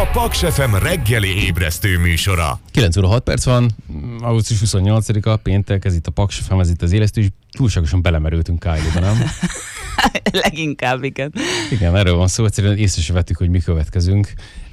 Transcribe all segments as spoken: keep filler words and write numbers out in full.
a Paks ef em reggeli ébresztő műsora. kilenc óra hat perc van, augusztus huszonnyolcadika, péntek, ez itt a Paks ef em, ez itt az élesztő, és túlságosan belemerültünk Kylie-ba, nem? Leginkább, igen. Igen, erről van szó, egyszerűen észre se vettük, hogy mi következünk.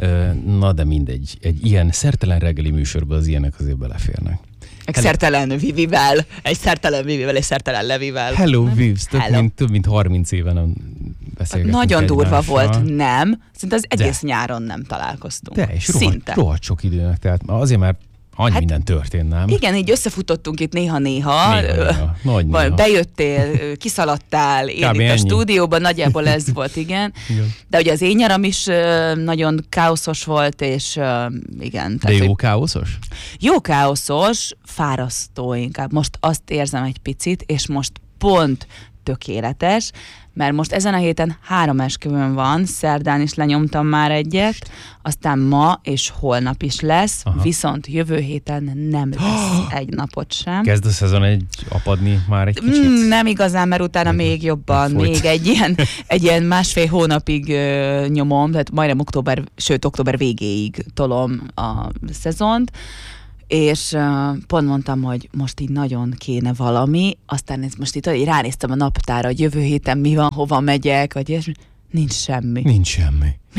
Na de mindegy, egy ilyen szertelen reggeli műsorban az ilyenek azért beleférnek. Egy szertelen Vivivel, egy szertelen Vivivel, és szertelen Levivel. Hello, Vivs, több mint, több mint harminc éve nem beszélgetünk. Nagyon durva egymással. volt, nem. Szinte az egész de. nyáron nem találkoztunk. De, és rohadt, rohadt sok időnek, tehát azért már annyi hát, minden történt, nem? Igen, így összefutottunk itt néha-néha. Néha-néha. Nagy néha. Bejöttél, kiszaladtál, én Kb. itt a ennyi. stúdióban, nagyjából ez volt, igen. igen. De ugye az én nyaram is nagyon káoszos volt, és igen. De jó káoszos? Jó káoszos, fárasztó inkább. Most azt érzem egy picit, és most pont tökéletes, mert most ezen a héten három esküvőn van, szerdán is lenyomtam már egyet, aztán ma és holnap is lesz, aha. Viszont jövő héten nem lesz egy napot sem. Kezd a szezon egy apadni már egy kicsit? Mm, nem igazán, mert utána mm. még jobban, Folyt. még egy ilyen, egy ilyen másfél hónapig ö, nyomom, tehát majdnem október, sőt október végéig tolom a szezont, és uh, pont mondtam, hogy most így nagyon kéne valami, aztán ez most itt így ránéztem a naptára, hogy jövő héten mi van, hova megyek, vagy ilyesmi. Nincs semmi. Nincs semmi. Mi?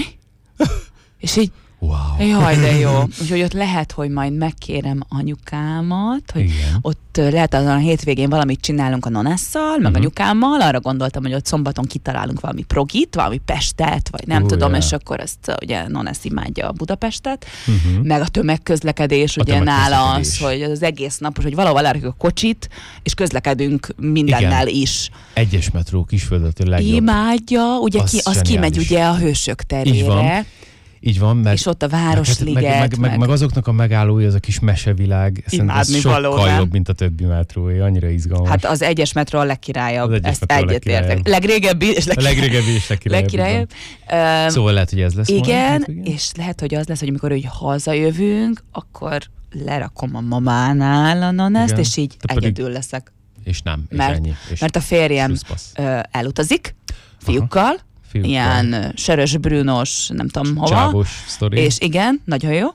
És így, wow. Jaj, de jó. Úgyhogy ott lehet, hogy majd megkérem anyukámat, hogy igen. Ott lehet azon a hétvégén valamit csinálunk a Nonesszal, meg uh-huh. anyukámmal, arra gondoltam, hogy ott szombaton kitalálunk valami progit, valami Pestet, vagy nem uh, tudom, yeah. És akkor ezt ugye Nonesz imádja a Budapestet, uh-huh. meg a tömegközlekedés, a ugye tömegközlekedés. Nála az, hogy az egész napos, hogy valahol elrakjuk a kocsit, és közlekedünk mindennel igen. is. Egyes metró Kisföldetől legjobb. Imádja, ugye az, ki, az kimegy ugye a Hősök terére. Így van, meg, és ott a Városliget. Meg, meg, meg, meg, meg azoknak a megállói, az a kis mesevilág, szerintem ez sokkal való, jobb, mint a többi metrói, annyira izgalmas. Hát az egyes metró a legkirályabb, ezt egyetértek. Legrégebbi és leg... legrégebbi és legkirályabb. legkirályabb. Uh, szóval lehet, hogy ez lesz. Igen, majd, és lehet, hogy az lesz, hogy amikor úgy hazajövünk, akkor lerakom a mamánál a Noneszt, és így Te egyedül pedig... leszek. És nem, és mert, ennyi. És mert a férjem uh, elutazik fiúkkal, aha. Fiúkkal. Ilyen sörös, brűnos, nem tudom hova. Csábos sztori. És igen, nagyon jó.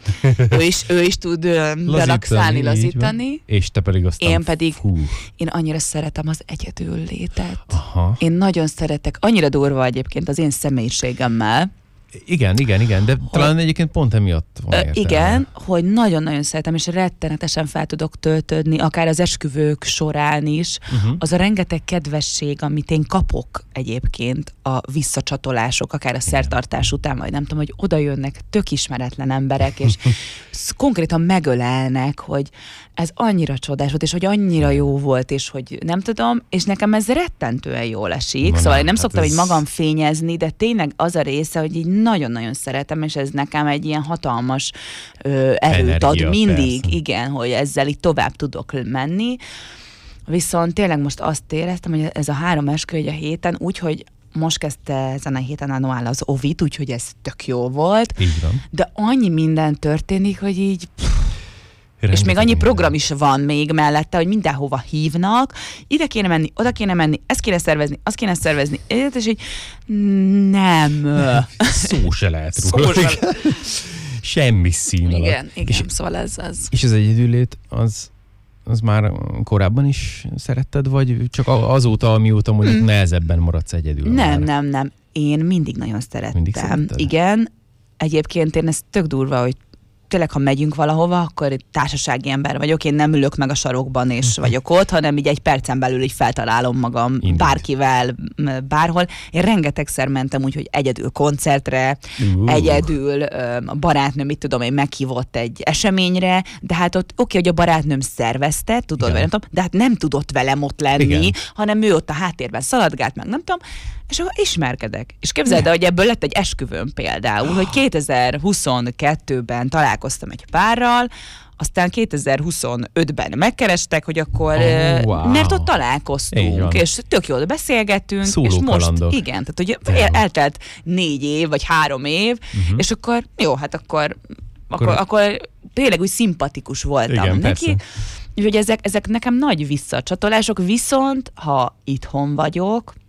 ő, is, ő is tud relaxálni, lazítani. És te pedig aztán... Én pedig, fú. Én annyira szeretem az egyedül létet. Aha. Én nagyon szeretek, annyira durva egyébként az én személyiségemmel. Igen, igen, igen, de hogy, talán egyébként pont emiatt van értelme. Igen, hogy nagyon-nagyon szeretem, és rettenetesen fel tudok töltődni, akár az esküvők során is. Uh-huh. Az a rengeteg kedvesség, amit én kapok egyébként, a visszacsatolások, akár a szertartás után, vagy nem tudom, hogy oda jönnek tök ismeretlen emberek, és konkrétan megölelnek, hogy ez annyira csodás volt, és hogy annyira jó volt, és hogy nem tudom, és nekem ez rettentően jól esik. Na, szóval én nem hát szoktam ez... így magam fényezni, de tényleg az a része, hogy így nagyon-nagyon szeretem, és ez nekem egy ilyen hatalmas ö, erőt Energia, ad mindig, persze. Igen, hogy ezzel így tovább tudok menni. Viszont tényleg most azt éreztem, hogy ez a három esküvő a héten, úgyhogy most kezdte ezen a héten a Noál az Ovit, úgyhogy ez tök jó volt. Így van. De annyi minden történik, hogy így... Pff, és még annyi program is van még mellette, hogy mindenhova hívnak, ide kéne menni, oda kéne menni, ezt kéne szervezni, azt kéne szervezni, és így nem. Szó se lehet róla. Semmi szín alatt. Igen, igen, és, szóval ez az. És az egyedüllét, az, az már korábban is szeretted, vagy csak azóta, amióta mondjuk mm. nehezebben maradsz egyedül? Nem, már? nem, nem. Én mindig nagyon szerettem. Mindig szeretted? Igen. Egyébként én ez tök durva, hogy tényleg, ha megyünk valahova, akkor társasági ember vagyok, én nem ülök meg a sarokban és vagyok ott, hanem így egy percen belül így feltalálom magam Indeed. Bárkivel, bárhol. Én rengetegszer mentem úgy, hogy egyedül koncertre, uh. egyedül a barátnőm, mit tudom én, meghívott egy eseményre, de hát ott oké, hogy a barátnőm szervezte, tudod, vagy nem tudom, de hát nem tudott velem ott lenni, igen. Hanem ő ott a háttérben szaladgált, meg nem tudom, és akkor ismerkedek. És képzeld el, hogy ebből lett egy esküvőm például, hogy kétezer-huszonkettőben találkoztam egy párral, aztán kétezer-huszonötben megkerestek, hogy akkor, oh, wow. mert ott találkoztunk, és tök jól beszélgettünk, Szóló és most, kalandok. igen, tehát hogy el, eltelt négy év, vagy három év, uh-huh. és akkor, jó, hát akkor, akkor, akkor, akkor tényleg úgy szimpatikus voltam igen, neki. Persze. Úgyhogy ezek, ezek nekem nagy visszacsatolások, viszont ha itthon vagyok,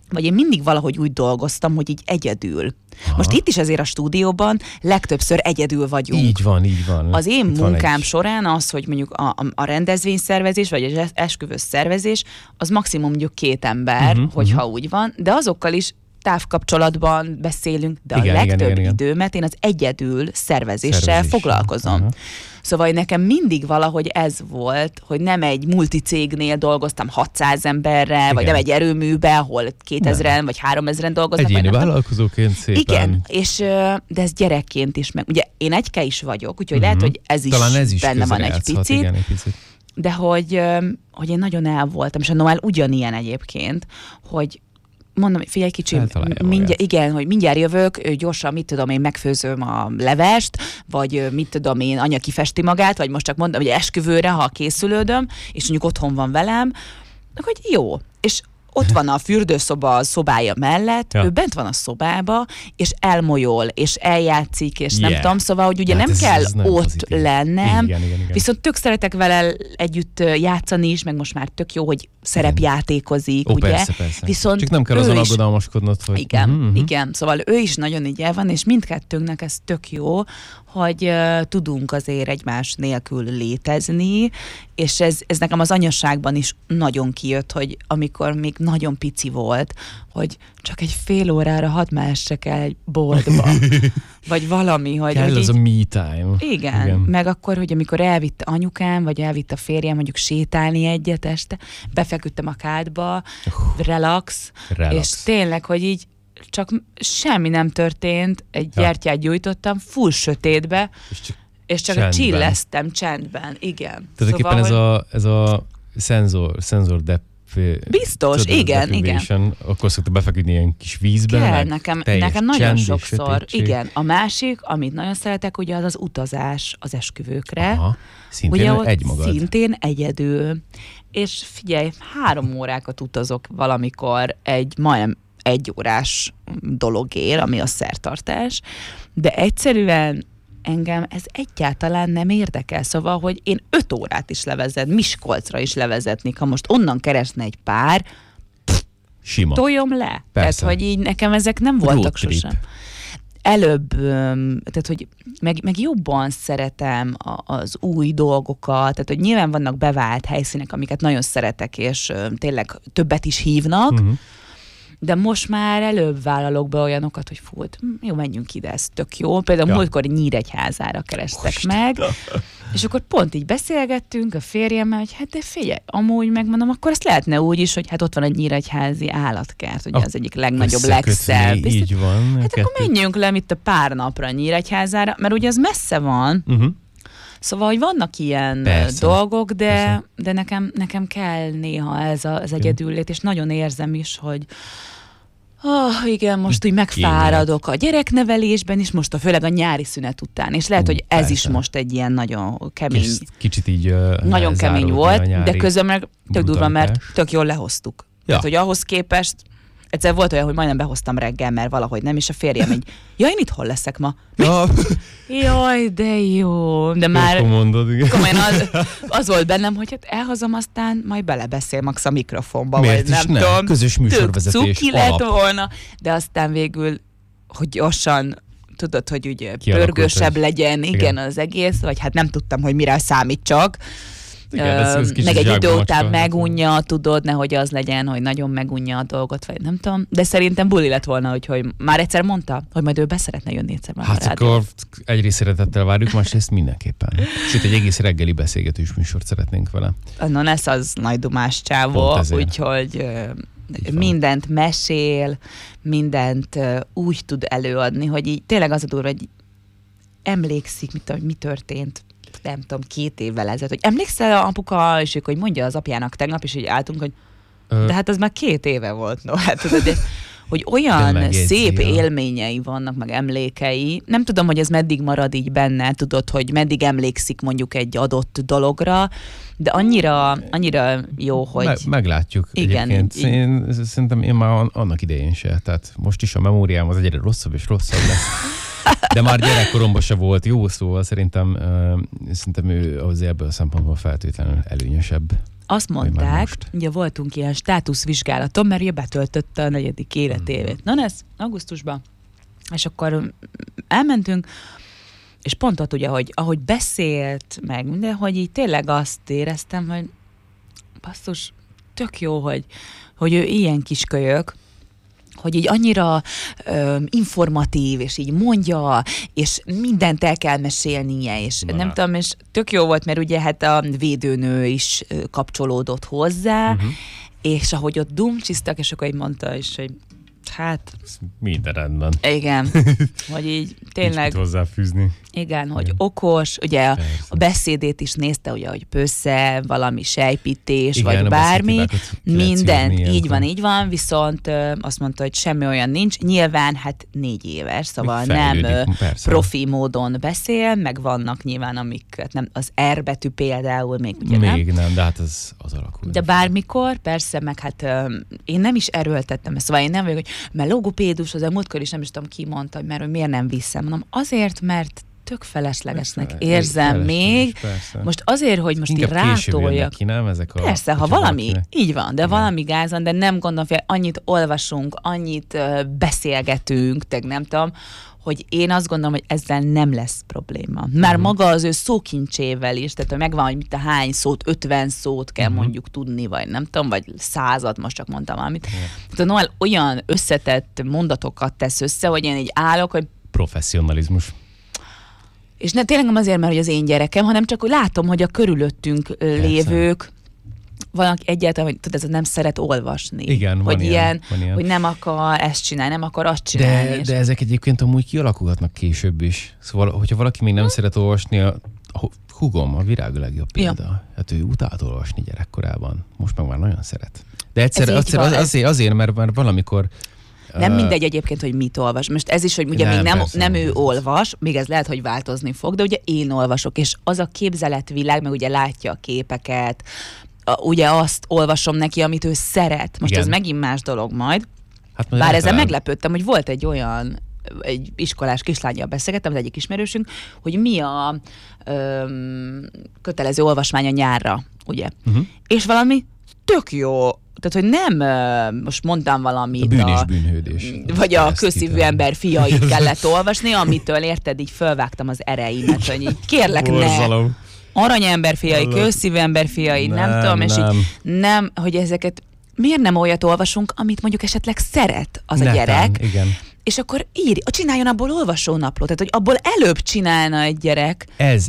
vagy én mindig valahogy úgy dolgoztam, hogy így egyedül. Aha. Most itt is azért a stúdióban legtöbbször egyedül vagyunk. Így van, így van. Az én itt munkám egy... során az, hogy mondjuk a, a rendezvényszervezés, vagy az esküvős szervezés, az maximum mondjuk két ember, uh-huh, hogyha uh-huh. úgy van, de azokkal is távkapcsolatban beszélünk, de igen, a legtöbb igen, igen, időmet én az egyedül szervezéssel Szervezés. foglalkozom. Uh-huh. Szóval nekem mindig valahogy ez volt, hogy nem egy multicégnél dolgoztam hatszáz emberrel, igen. vagy nem egy erőműbe, ahol kétezren nem. vagy háromezren dolgoznak. Egyéni vállalkozóként szépen. Igen, és, de ez gyerekként is meg. Ugye én egyke is vagyok, úgyhogy uh-huh. lehet, hogy ez is, Talán ez is benne van egy picit. Igen, egy picit. De hogy, hogy én nagyon el voltam, és a Noel ugyanilyen egyébként, hogy mondom, figyelj kicsim, mindjárt, igen, hogy mindjárt jövök, gyorsan, mit tudom én, megfőzöm a levest, vagy mit tudom én, anya kifesti magát, vagy most csak mondom, hogy esküvőre, ha készülődöm, és mondjuk otthon van velem, hogy jó. És ott van a fürdőszoba a szobája mellett, ja. ő bent van a szobába, és elmolyol, és eljátszik, és yeah. nem tudom, szóval, hogy ugye hát nem ez, kell ez ott pozitív. lennem, igen, igen, igen. viszont tök szeretek vele együtt játszani is, meg most már tök jó, hogy szerepjátékozik, Ó, ugye? Persze, persze. Viszont csak nem kell azon aggodalmaskodnod, hogy... Igen, uh-huh. igen, szóval ő is nagyon így el van, és mindkettőnknek ez tök jó, hogy uh, tudunk azért egymás nélkül létezni, és ez, ez nekem az anyaságban is nagyon kijött, hogy amikor még nagyon pici volt, hogy csak egy fél órára hadd mehessek el egy boltba, vagy valami, hogy... Kell hogy az így, a me time. Igen, igen, meg akkor, hogy amikor elvitt anyukám, vagy elvitt a férjem mondjuk sétálni egyet este, befeküdtem a kádba, uh, relax, relax, és tényleg, hogy így csak semmi nem történt, egy ja. gyertyát gyújtottam, full sötétbe, és csak, és csak csilleztem csendben, igen. Tehát szóval, ez, hogy... a, ez a szenzor, szenzor dep biztos, igen, igen. Akkor szokta befeküdni ilyen kis vízbe. Kell, nekem, nekem nagyon sokszor. Igen, a másik, amit nagyon szeretek, ugye az az utazás az esküvőkre. Aha, szintén ugye, egymagad. Szintén egyedül. És figyelj, három órákat utazok valamikor egy majdnem egy órás dologért, ami a szertartás, de egyszerűen engem ez egyáltalán nem érdekel. Szóval, hogy én öt órát is levezet, Miskolcra is levezetnék, ha most onnan keresne egy pár, pff, sima. Toljom le. Persze. Tehát, hogy így nekem ezek nem voltak Road sosem. Trip. Előbb, tehát, hogy meg, meg jobban szeretem az új dolgokat, tehát, hogy nyilván vannak bevált helyszínek, amiket nagyon szeretek, és tényleg többet is hívnak, uh-huh. de most már előbb vállalok be olyanokat, hogy fú, jó, menjünk ide, ez tök jó. Például ja. múltkor Nyíregyházára kerestek Most. meg, és akkor pont így beszélgettünk a férjemmel, hogy hát de figyelj, amúgy megmondom, akkor ezt lehetne úgy is, hogy hát ott van egy nyíregyházi állatkert, ugye oh, az egyik legnagyobb, legszebb. Így van. Hát kettő. Akkor menjünk le itt a pár napra Nyíregyházára, mert ugye az messze van, uh-huh. Szóval, hogy vannak ilyen persze, dolgok, de, de nekem, nekem kell néha ez a, az egyedüllét, és nagyon érzem is, hogy oh, igen, most úgy megfáradok a gyereknevelésben is, most a főleg a nyári szünet után, és lehet, hogy ez persze. is most egy ilyen nagyon kemény, Kis, kicsit így uh, nagyon kemény volt, de közben meg tök durva, mert tök jól lehoztuk. Ja. Tehát, hogy ahhoz képest egyszer volt olyan, hogy majdnem behoztam reggel, mert valahogy nem, és a férjem így, jaj, én itthon leszek ma. Ja. Jaj, de jó. De már mondod, igen. komolyan az, az volt bennem, hogy hát elhozom, aztán majd belebeszél max a mikrofonba, miért vagy nem ne? tudom. Közös műsorvezetés tök cuki lett volna, de aztán végül, hogy gyorsan tudod, hogy ugye pörgősebb legyen, igen, igen, az egész, vagy hát nem tudtam, hogy mire számítsak. Igen, ez, ez meg egy idő után megunja, tudod, nehogy az legyen, hogy nagyon megunja a dolgot, vagy nem tudom. De szerintem buli lett volna, hogy, hogy már egyszer mondta, hogy majd ő beszeretne jönni egyszer. Hát akkor egyrészt szeretettel várjuk, másrészt mindenképpen. Sőt, egy egész reggeli beszélgetős műsort szeretnénk vele. No, lesz az nagy dumás csávó, úgyhogy mindent mesél, mindent úgy tud előadni, hogy így tényleg az a durva, hogy emlékszik, mit, hogy mi történt, nem tudom, két évvel ezelőtt, hogy emlékszel apuka, és ők, hogy mondja az apjának tegnap, és így álltunk, hogy Ö... de hát az már két éve volt, no, hát tudod, de, hogy olyan szép élményei vannak, meg emlékei, nem tudom, hogy ez meddig marad így benne, tudod, hogy meddig emlékszik mondjuk egy adott dologra, de annyira, annyira jó, hogy... Meg, meglátjuk igen, egyébként. Így... Én, szerintem én már annak idején se, tehát most is a memóriám az egyre rosszabb és rosszabb lesz. De már gyerekkoromban se volt jó, szóval szerintem, uh, szerintem ő az ebből a szempontból feltétlenül előnyösebb. azt mondták, ugye voltunk ilyen státuszvizsgálaton, mert ugye betöltötte a negyedik életévét. Na ez augusztusban. És akkor elmentünk, és pont ott ugye, hogy ahogy beszélt meg minden, hogy így tényleg azt éreztem, hogy basszus, tök jó, hogy, hogy ő ilyen kiskölyök, hogy így annyira ö, informatív, és így mondja, és mindent el kell mesélnie, és Na. nem tudom, és tök jó volt, mert ugye hát a védőnő is kapcsolódott hozzá, uh-huh. és ahogy ott dumcsisztak, és akkor így mondta is, hogy hát... Minden rendben. Igen, hogy így tényleg... Nincs mit hozzáfűzni. Igen, hogy igen. okos, ugye a, a beszédét is nézte, ugye, hogy pössze, valami sejpítés, igen, vagy bármi, minden, így van, így van, viszont ö, azt mondta, hogy semmi olyan nincs, nyilván hát négy éves, szóval nem ö, profi módon beszél, meg vannak nyilván, amik nem, az R betű például még ugye még nem. nem, de hát ez az alakul. De bármikor, persze, meg hát ö, én nem is erőltettem ezt, szóval én nem vagyok, hogy mert logopédus, az a múltkor is nem is tudom ki mondta, mert hogy miért nem viszem, mondom, azért, mert tök feleslegesnek érzem felesleges, még. Persze. Most azért, hogy most inkább így rátoljak. Ki, nem? Ezek a, persze, ha valami, valakinek. Így van, de igen. valami gázan, de nem gondolom, hogy annyit olvasunk, annyit uh, beszélgetünk, teg nem tudom, hogy én azt gondolom, hogy ezzel nem lesz probléma. Már uh-huh. maga az ő szókincsével is, tehát hogy megvan, hogy mit a hány szót, ötven szót kell uh-huh. mondjuk tudni, vagy nem tudom, vagy százat, most csak mondtam valamit. Uh-huh. Tehát Noel olyan összetett mondatokat tesz össze, hogy én így állok, hogy professzionalizmus. És ne, tényleg nem azért, mert hogy az én gyerekem, hanem csak hogy látom, hogy a körülöttünk Persze. lévők, valaki egyáltalán, hogy tudod, ez nem szeret olvasni. Igen, hogy van, ilyen, ilyen, van ilyen. Hogy nem akar ezt csinálni, nem akar azt csinálni. De, de ezek egyébként amúgy kialakulhatnak később is. Szóval, hogyha valaki még nem hm. szeret olvasni, a, a hugom, a Virág a legjobb példa. Ja. Hát ő utált olvasni gyerekkorában. Most meg már nagyon szeret. De egyszer, egyszer az, azért, azért, mert már valamikor nem mindegy egyébként, hogy mit olvas. Most ez is, hogy ugye nem, még nem, persze, nem ő persze. olvas, még ez lehet, hogy változni fog, de ugye én olvasok, és az a képzeletvilág, meg ugye látja a képeket, a, ugye azt olvasom neki, amit ő szeret. Most Igen. ez megint más dolog majd. Hát Bár ezzel meglepődtem, hogy volt egy olyan, egy iskolás kislánnyal beszélgettem, az egyik ismerősünk, hogy mi a öm, kötelező olvasmánya nyárra, ugye. Uh-huh. És valami tök jó. Tehát, hogy nem, most mondtam valamit, a bűn és bűnhődés. Vagy a közszívű ember fiait kellett olvasni, amitől érted, így fölvágtam az ereimet, hogy így kérlek ne. Aranyember fiai, közszívű ember fiai, nem, nem tudom, és nem. így nem, hogy ezeket, miért nem olyat olvasunk, amit mondjuk esetleg szeret az Netem, a gyerek, igen. és akkor írj, csináljon abból olvasónaplót, tehát, hogy abból előbb csinálna egy gyerek. Ez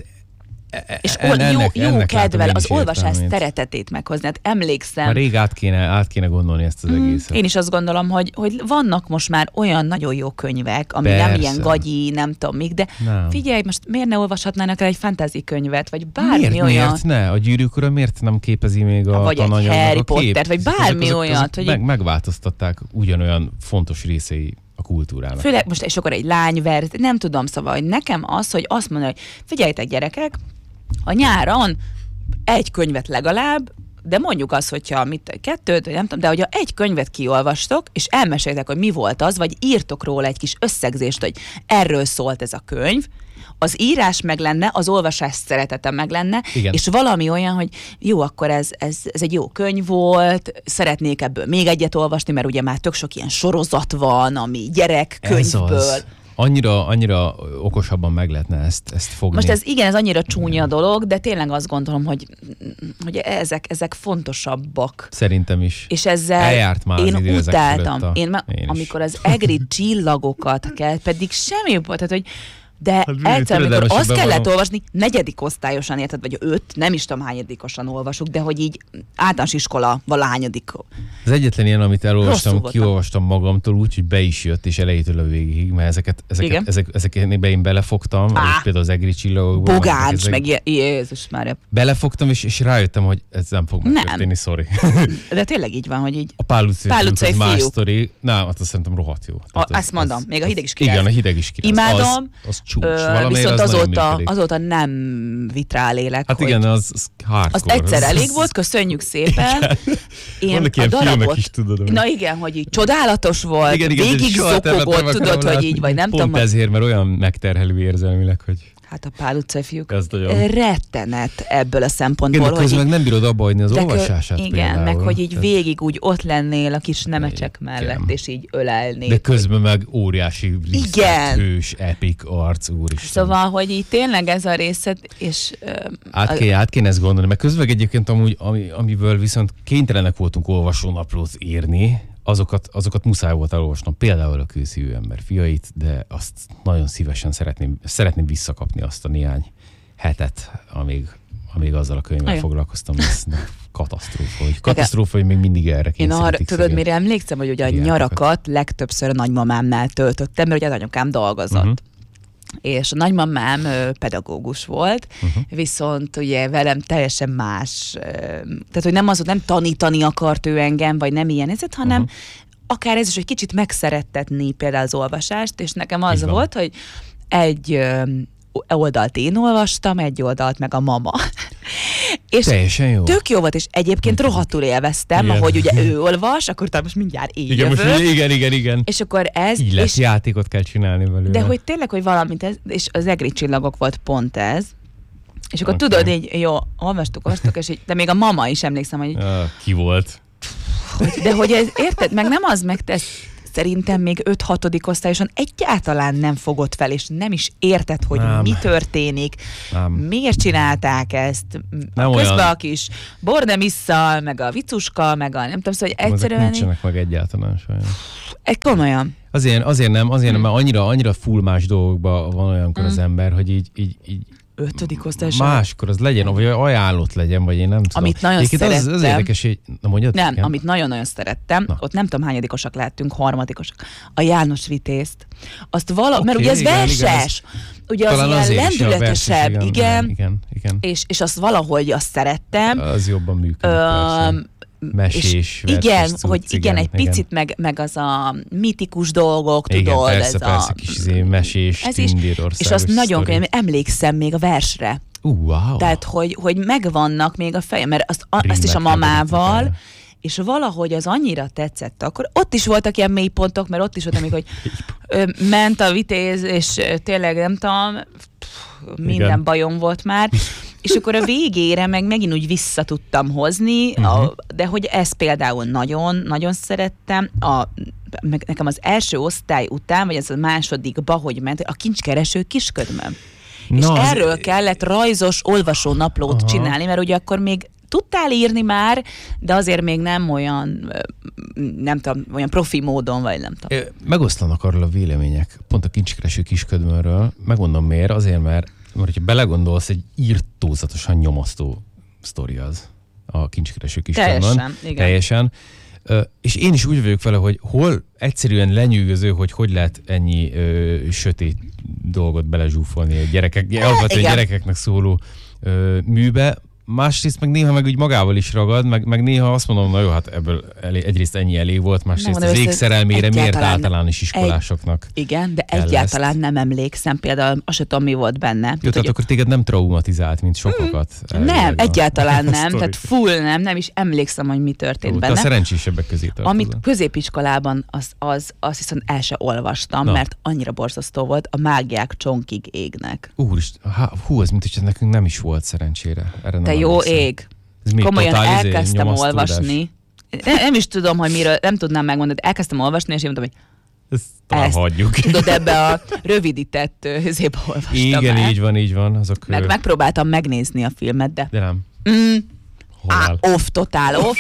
És ol, ennek, jó, jó kedvel az olvasás szeretetét meghozni. Hát emlékszem. Már rég át kéne, át kéne gondolni ezt az mm, egészet. Én is azt gondolom, hogy, hogy vannak most már olyan nagyon jó könyvek, ami Persze. nem ilyen gagyi, nem tudom még, de nem. Figyelj, most miért ne olvashatnának el egy fantasy könyvet, vagy bármi miért, olyan. Miért ne? A Gyűrűk ura miért nem képezi még a vagy egy Harry Pottert, vagy bármi azok, olyat. Azok, hogy meg, megváltoztatták ugyanolyan fontos részei a kultúrának. Főleg most, és akkor egy lányvert, nem tudom, szóval, hogy nekem az, hogy azt mondja, hogy figyeljetek gyerekek, a nyáron egy könyvet legalább, de mondjuk azt, hogyha mit, kettőt, vagy nem tudom, de hogyha egy könyvet kiolvastok, és elmeséltek, hogy mi volt az, vagy írtok róla egy kis összegzést, hogy erről szólt ez a könyv, az írás meg lenne, az olvasás szeretete meg lenne, Igen. és valami olyan, hogy jó, akkor ez, ez, ez egy jó könyv volt, szeretnék ebből még egyet olvasni, mert ugye már tök sok ilyen sorozat van, ami gyerekkönyvből. Annyira, annyira okosabban meg lehetne ezt, ezt fogni. Most ez igen, ez annyira csúnya dolog, de tényleg azt gondolom, hogy, hogy ezek, ezek fontosabbak. Szerintem is. És ezzel Eljárt már én az utáltam. A... Én, én amikor az egri csillagokat kell, pedig semmi volt, tehát hogy de hát, egyszer, amikor azt kellett valami... olvasni, negyedik osztályosan érted, vagy öt, nem is tudom hányadikosan olvasok, de hogy így általános iskola valahányadik. Az egyetlen ilyen, amit elolvastam, kiolvastam magamtól úgy, hogy be is jött, és elejétől a végig, mert ezeket, ezeket, ezek, ezeket én belefogtam, például az egri csillagokban. Bogáncs, ezek... meg Jézus már. Belefogtam, és, és rájöttem, hogy ez nem fog megtörténni, sorry. De tényleg így van, hogy így. A Pál utcai más sztori, nem, azt szerintem rohadt jó. A, azt az, mondom, az, még a hideg is király. Igen, a hideg is király. Imádom. Az, az csúcs. Ö, viszont az azóta, azóta nem vitrál élek. Hát igen, az, az hardcore. Az egyszer elég volt, köszönjük szépen. Én Vannak ilyen filmek is, tudod. Na igen, hogy így csodálatos volt, igen, igen, végig zokogott, tudod, hogy így, vagy nem Pont tudom. Pont ezért, mert olyan megterhelő érzelmileg, hogy... Hát a Pál utcai fiúk nagyon... rettenet ebből a szempontból. Igen, de közben meg nem bírod abba hagyni az olvasását Igen, például. meg hogy így Tehát... végig úgy ott lennél a kis nemecsek igen. mellett, és így ölelnél. De közben meg óriási lisztet, hős, epic arc, úristen. Szóval, hogy így tényleg ez a részed, és... Uh, át, kéne, át kéne ezt gondolni, mert közben egyébként amúgy, ami, amiből viszont kénytelenek voltunk olvasónaplót írni, azokat, azokat muszáj volt elolvasnom, például a Kőszívű ember fiait, de azt nagyon szívesen szeretném, szeretném visszakapni azt a néhány hetet, amíg, amíg azzal a könyvvel Ajaj. foglalkoztam. Ez katasztrófa, hogy katasztrófa, hogy még mindig erre Én arra, kényszerítik. tudod, mire emlékszem, hogy ugye a diákokat. nyarakat legtöbbször a nagymamámnál töltöttem, mert ugye az anyukám dolgozott. Uh-huh. És a nagymamám ö, pedagógus volt, Uh-huh. viszont ugye velem teljesen más, ö, tehát hogy nem az, hogy nem tanítani akart ő engem, vagy nem ilyen ezért, hanem uh-huh. akár ez is, hogy kicsit megszerettetni például az olvasást, és nekem az volt, hogy egy ö, oldalt én olvastam, egy oldalt meg a mama. És teljesen jó. Tök jó volt, és egyébként rohadtul élveztem, igen. ahogy ugye ő olvas, akkor talán most mindjárt én igen, jövök. most, igen, igen, igen. És akkor ez... Így lesz, és, játékot kell csinálni belőle. de hogy tényleg, hogy valamit ez, és az egri csillagok volt pont ez, és akkor Okay. tudod, így jó, olvastuk, olvastuk, és így, de még a mama is emlékszem, hogy, Ah, ki volt? hogy de hogy ez, érted, meg nem az, meg te szerintem még öt-hatodik osztályosan egyáltalán nem fogod fel, és nem is érted, hogy nem. mi történik, Nem. miért csinálták ezt, Nem közben olyan. a kis bordemisszal, meg a vicuska, meg a nem tudom, szóval, hogy Ezek egyszerűen így, nincsenek meg egyáltalán sajnos. egy komolyan. Azért, azért nem, azért nem, Mm. mert annyira, annyira full más dolgokban van olyankor Mm. az ember, hogy így, így, így Ötödik osztályosan. máskor az legyen, vagy ajánlott legyen, vagy én nem tudom. Amit nagyon Egyébként az, az szerettem. érdekes, hogy... Na mondjad? Nem, igen? amit nagyon-nagyon szerettem, Na. ott nem tudom hányadikosak lehetünk, harmadikosak, a János Vitézt. Azt vala, Oké, mert ugye ez igen, verses, igen, ugye az talán ilyen azért is a lendületesebb, verses, igen, igen, igen. És, és azt valahogy azt szerettem. Az jobban működik, persze. Mesés, és verses igen, cucc, hogy igen, egy igen. picit meg, meg az a mitikus dolgok, Igen, tudod, persze, ez persze, a... kis izé, mesés, ez is, tündérországos és azt nagyon sztori. könnyen, emlékszem még a versre. Uh, wow. Tehát, hogy, hogy megvannak még a fejem, mert azt, a, azt is a Rímekkel mamával, borítani. és valahogy az annyira tetszett akkor. Ott is voltak ilyen mélypontok, mert ott is volt, amikor hogy ö, ment a vitéz, és ö, tényleg nem tudom, pff, minden Igen. bajom volt már, és akkor a végére meg megint úgy vissza tudtam hozni, Uh-huh. a, de hogy ezt például nagyon, nagyon szerettem. A, meg nekem az első osztály után, vagy az a másodikba, hogy ment, a kincskereső kisködmöm. És Na, az- erről kellett rajzos olvasónaplót Aha. csinálni, mert ugye akkor még tudtál írni már, de azért még nem olyan, ö, nem tudom, olyan profi módon, vagy nem tudom. Ö, Megoszlanak arról a vélemények, pont a kincskereső kisködmönről. Megmondom miért, azért, mert, mert hogyha belegondolsz, egy írtózatosan nyomasztó sztori az a kincskereső kisködmön. Teljesen, igen. Teljesen. Ö, és én is úgy vagyok vele, hogy hol egyszerűen lenyűgöző, hogy hogy lehet ennyi ö, sötét dolgot belezsúfolni a gyerekek, alapvetően igen. gyerekeknek szóló ö, műbe. Másrészt meg néha meg úgy magával is ragad, meg, meg néha azt mondom, na jó, hát ebből elég, egyrészt ennyi elég volt, másrészt mondom, az ezt ég szerelmére miért egyáltalán- általános iskolásoknak. Igen, de kell egyáltalán ezt. nem emlékszem, például azt sem tudom, mi volt benne. Jó, Tehát, tehát akkor téged nem traumatizált, mint sokakat. nem, elvileg a- egyáltalán a nem, sztori. tehát full nem, nem is emlékszem, hogy mi történt Jó, te a benne. szerencsésebbek közé tartozol. Amit középiskolában, az, az, azt viszont el se olvastam, Na. mert annyira borzasztó volt, a mágiák csonkig égnek. Úristen, há, hú, ez mint hogy nekünk nem is volt szerencsére. Erre Te nem jó emlékszem. ég. Ez mi, Komolyan totál izé, elkezdtem nyomasztódás? olvasni. Nem, nem is tudom, hogy miről, nem tudnám megmondani, elkezdtem olvasni, és én mondtam, hogy Ezt talán Ezt- hagyjuk. tudod, ebbe a rövidített özébe olvastam Igen, el. így van, így van. Azok, Meg ö, megpróbáltam megnézni a filmet, de De nem. mm, Hol á, áll? off, totál off.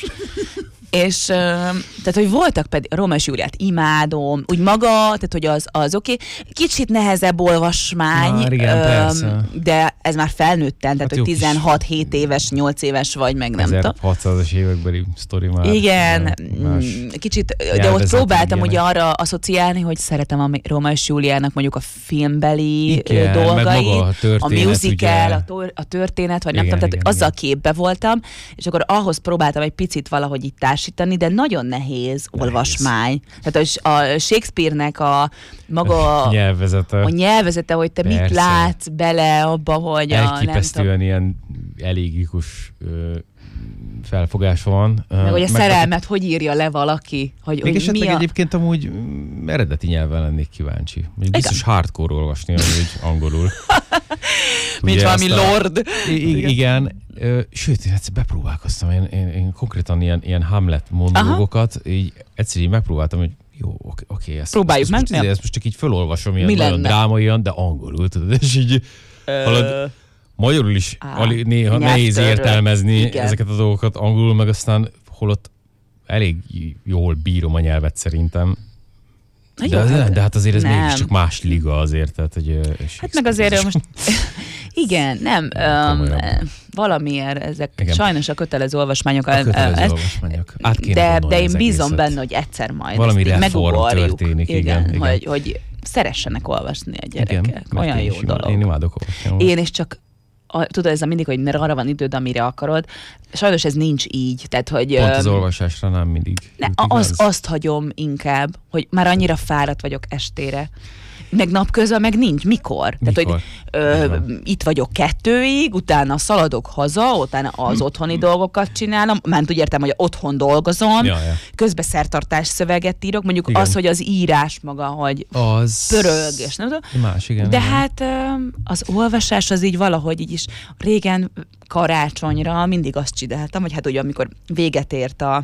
És ö, tehát, hogy voltak pedig, Róma és Júliát imádom, úgy maga, tehát, hogy az, az oké. Okay. Kicsit nehezebb olvasmány, Már igen, persze. de ez már felnőttem, tehát, Hát hogy jó kis- tizenhat-hét éves, nyolc éves vagy, meg nem tudom. ezerhatszázas évekbeli sztori már. Igen, ö, más. mm, kicsit, de ott nyelvezetek próbáltam ilyenek. ugye arra asszociálni, hogy szeretem a Róma és Júliának mondjuk a filmbeli Igen, ö, meg dolgait, maga a a történet, musical, ugye. a, tor- a történet, vagy nem Igen, tudom, tehát igen, azzal igen. képbe voltam, és akkor ahhoz próbáltam egy picit valahogy itt társítani, de nagyon nehéz, Nehéz. olvasmány. Tehát a, a Shakespeare-nek a maga a, Nyelvezete. a nyelvezete, hogy te mit Persze. látsz bele abba, hogy a, nem tudom, Elképesztően ilyen elégikus ö, felfogása van. Ö, meg hogy a meg- szerelmet hogy írja le valaki, hogy, Még hogy esetleg mi a... egyébként amúgy mm, eredeti nyelven lennék kíváncsi. Még biztos hardcore olvasni, amúgy angolul. Mint valami lord. I- igen, Ö, sőt, én egyszer bepróbálkoztam, én, én, én konkrétan ilyen, ilyen Hamlet monológokat, így egyszer így megpróbáltam, hogy jó, oké, oké, ezt, próbáljuk ezt, meg. Most, ezt most csak így felolvasom, ilyen Mi nagyon lenne? drámaian, de angolul, tudod, és így Ö... halad, magyarul is Á, ali, néha nehéz nyelvtörről. értelmezni Igen. ezeket a dolgokat angolul, meg aztán holott elég jól bírom a nyelvet szerintem. Na De, jó, de, hát de hát azért ez nem. mégiscsak más liga azért. Tehát, hogy, Hát meg azért most... Igen, nem, um, komolyabb. valamiért ezek Igen. sajnos a kötelező olvasmányok. A kötelező ez- olvasmányok. Át kéne de, gondolni de én az bízom egészet. benne, hogy egyszer majd Valami ezt így reform megugorjuk. történik, igen, igen, igen. Hogy, hogy szeressenek olvasni a Igen, gyerekek. mert Olyan én jó is dolog. Én imádok olvasni. Én is csak a, tudod, ez a mindig, hogy mert arra van időd, amire akarod. Sajnos ez nincs így. Tehát, hogy, Pont az öm, olvasásra nem mindig. ne, jut az, igaz. azt hagyom inkább, hogy már annyira fáradt vagyok estére. Meg napközben meg nincs. Mikor? Tehát, Mikor? hogy ö, Igen. itt vagyok kettőig, utána szaladok haza, utána az otthoni dolgokat csinálom, mert úgy értem, hogy otthon dolgozom, Ja, ja. közben szertartás szöveget írok, mondjuk Igen. az, hogy az írás maga, hogy Az... pörög, és nem tudom. Más, igen. De igen. hát ö, az olvasás az így valahogy így is régen karácsonyra mindig azt csináltam, hogy hát ugye amikor véget ért a,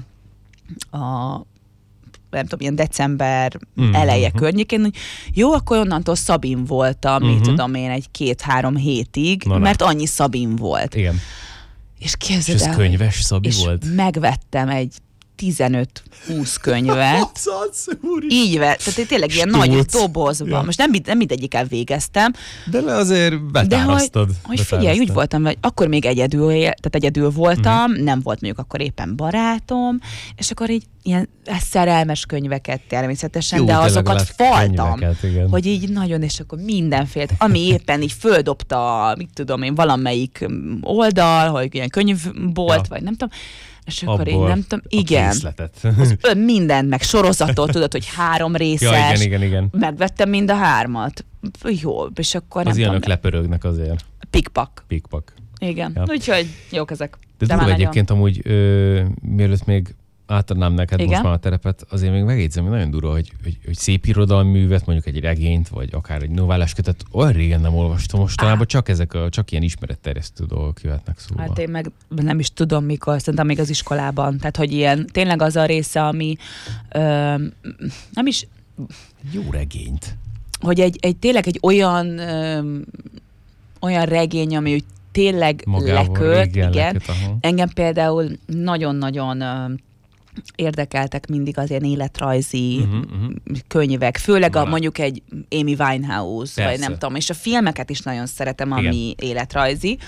a nem tudom, ilyen december Mhm, eleje mhm. környékén, hogy jó, akkor onnantól Szabin voltam, Mhm. mit tudom én, egy két-három hétig, Na, na. mert annyi Szabin volt. Igen. És És képzeld ez el, könyves Szabi és volt? megvettem egy tizenöt-húsz könyvet, Szadsz, úri. így vett, tehát én tényleg ilyen Stúc. nagy dobozban. Ja. Most nem, mind- nem mindegyikkel végeztem, De le azért de hogy, betárasztad. hogy figyelj, úgy voltam, hogy akkor még egyedül, él, tehát egyedül voltam, uh-huh. nem volt mondjuk akkor éppen barátom, és akkor így ilyen szerelmes könyveket természetesen, Jó, de te azokat legalább faltam, könyveket, igen. hogy így nagyon, és akkor mindenféle, ami éppen így földobta, mit tudom én, valamelyik oldal, hogy ilyen könyvbolt, Ja. vagy nem tudom, és akkor Abból én nem tudom, a igen, készletet. Ö, mindent, meg sorozatot, tudod, hogy három részes, Ja, igen, igen, igen. megvettem mind a hármat. Jó, és akkor nem Az ilyenök tudom, lepörögnek azért. pikpak. Pikpak. Igen, Ja. úgyhogy jók ezek. De, De már durva nagyon. egyébként amúgy, ö, mielőtt még átadnám neked Igen. most már a terepet, azért még megjegyzem, hogy nagyon durva, hogy, hogy, hogy szép irodalmi művet, mondjuk egy regényt, vagy akár egy novellás kötet, olyan régen nem olvastam, mostanában csak ezek a, csak ilyen ismeretterjesztő dolgok jöhetnek szóba. Hát én meg nem is tudom mikor, szerintem még az iskolában. Tehát, hogy ilyen, tényleg az a része, ami ö, nem is, Jó regényt. hogy egy, egy tényleg egy olyan ö, olyan regény, ami úgy tényleg Magával lekölt, régen igen. leköt, aha. Engem például nagyon-nagyon ö, érdekeltek mindig az ilyen életrajzi Uh-huh, uh-huh. könyvek, főleg a, Voilà. mondjuk egy Amy Winehouse, Persze. vagy nem tudom, és a filmeket is nagyon szeretem, ami életrajzi,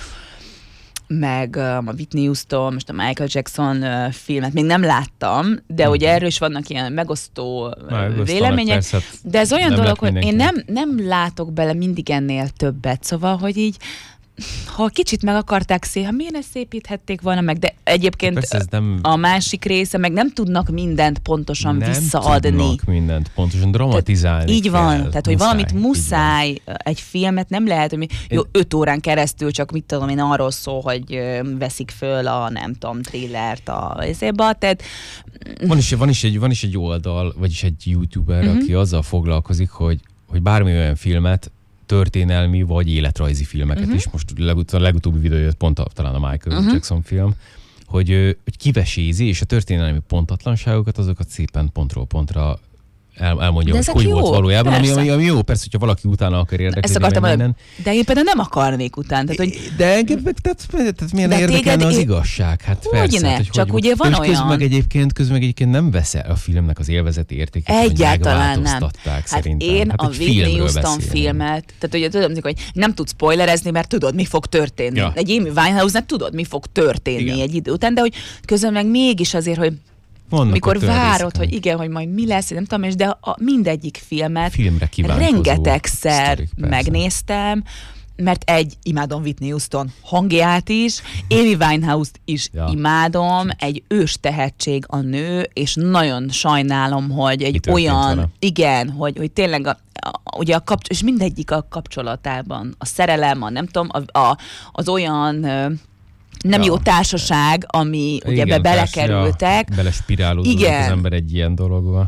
meg uh, a Whitney Houston, most a Michael Jackson uh, filmet még nem láttam, de Mhm. ugye erről is vannak ilyen megosztó uh, Megosztanak, vélemények, persze, hát de ez olyan nem dolog, lett hogy én mindenkinek. nem, nem látok bele mindig ennél többet, szóval, hogy így ha kicsit meg akarták szép, ha miért ne szépíthették volna meg, de egyébként Persze ez nem, a másik része, meg nem tudnak mindent pontosan nem visszaadni. tudnak mindent pontosan dramatizálni Így van, kell. tehát hogy valamit így muszáj, egy filmet nem lehet, hogy mi, jó, Én- öt órán keresztül csak mit tudom én arról szól, hogy ö, veszik föl a nem tudom, thrillert a ezébe, tehát van. Van is, van, is egy, van is egy oldal, vagyis egy youtuber, Mhm. uh-huh. aki azzal foglalkozik, hogy, hogy bármi olyan filmet, történelmi vagy életrajzi filmeket Mhm. uh-huh. is, most legut- a legutóbbi videó jött pont a, talán a Michael Mhm. uh-huh. Jackson film, hogy, ö, hogy kivesézi, és a történelmi pontatlanságokat, azokat szépen pontról pontra el, elmondja, De hogy ezek hogy jó, volt valójában, ami, persze. ami, ami jó, persze, hogyha valaki utána akar ezt érdeklődni, akartam meg mondani, minden. de én például nem akarnék után, tehát hogy De engem meg, tehát, tehát milyen De érdekelne téged az é- igazság? Hát Hogyne, persze. Hát, csak hogy, ugye van és közben olyan- meg egyébként, közben meg egyébként nem veszel a filmnek az élvezeti értékét, egyáltalán hogy nem. megváltoztatták Hát szerintem. én hát a egy Whitney filmről Houston beszélünk. filmet, tehát ugye tudom, hogy nem tudsz spoilerezni, mert tudod, mi fog történni. Ja. Egy Amy Winehouse-nak tudod, mi fog történni Igen. egy idő után, de hogy közben meg mégis azért, hogy Vannak mikor ott olyan várod, részek, hogy igen, hogy majd mi lesz, nem tudom, és de a, mindegyik filmet filmre kívánkozó rengetegszer sztorik, persze. megnéztem, mert egy, imádom Whitney Houston hangját is, Amy Winehouse-t is Ja. imádom, egy ős tehetség a nő, és nagyon sajnálom, hogy egy Mi történt olyan, vele? igen, hogy, hogy tényleg a, a, ugye a kapcs- és mindegyik a kapcsolatában, a szerelem, a nem tudom, a, a, az olyan ö, nem Ja. jó társaság, ami ugye Igen, be persze, belekerültek, Ja, belespirálódott Igen. az ember egy ilyen dologba.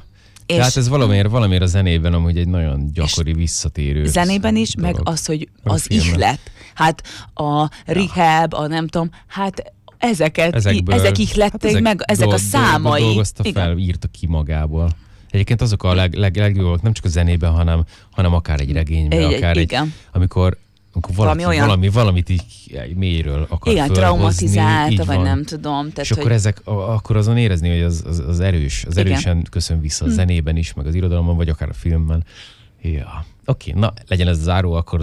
És tehát ez valamiért, valamiért a zenében amúgy egy nagyon gyakori visszatérő. Zenében is, dolog. meg az, hogy Meg a az filmben. ihlet. Hát a rehab, a nem tudom, hát ezeket, Ezekből, ezek ihlették ezek meg, ezek a dol- számai. dolgozta Igen. fel, írta ki magából. Egyébként azok a leg, leg, legjobbak, nem csak a zenében, hanem, hanem akár egy regényben, Egy- akár egy, igen. amikor, amikor valaki, Valami olyan- valami, valamit így mélyről akar Igen, fölhozni, traumatizálta, így vagy van. nem tudom. Tehát, És akkor hogy ezek, a- akkor azon érezni, hogy az, az, az erős, az Igen. erősen köszön vissza a zenében is, meg az irodalomban, vagy akár a filmben. Ja. Oké, na, legyen ez a záró akkor.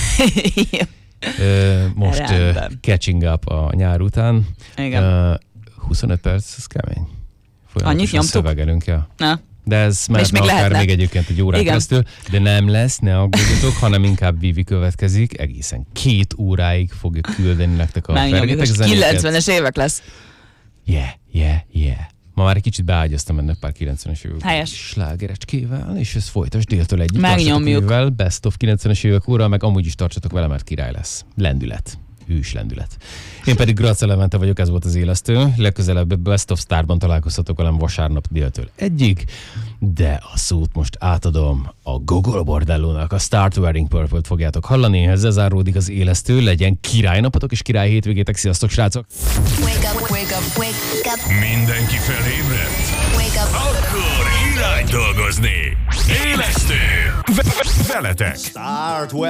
Ö, most ö, Rendben. catching up a nyár után. Igen. Ö, huszonöt perc, ez kemény. Folyamatosan nyomtuk? szövegelünk, ja. Na, De ez mehetne még akár lehetne. még egyébként egy órán Igen. keresztül, de nem lesz, ne aggódjatok, hanem inkább Vivi következik, egészen két óráig fogja küldeni nektek a megnyomjuk, fergetek és zenéket. kilencvenes évek lesz. Yeah, yeah, yeah. Ma már egy kicsit beágyaztam ennek pár kilencvenes évek Helyes. slágerecskével, és ez folytas déltől egyik. Megnyomjuk. Mivel Best of kilencvenes évek óra, meg amúgy is tartsatok vele, mert király lesz. Lendület. Hűs lendület. Én pedig Graca Levente vagyok, ez volt az Élesztő. Legközelebb Best of Starban találkozhatok velem vasárnap déltől egyig, de a szót most átadom a Gogol Bordellónak, a Start Wearing Purple-t fogjátok hallani, ezzel záródik az Élesztő, legyen királynapotok és király hétvégétek, sziasztok srácok! Wake up, wake up, wake up, Mindenki felébredt? wake up. Akkor irány dolgozni! Élesztő! Ve- Veletek! Start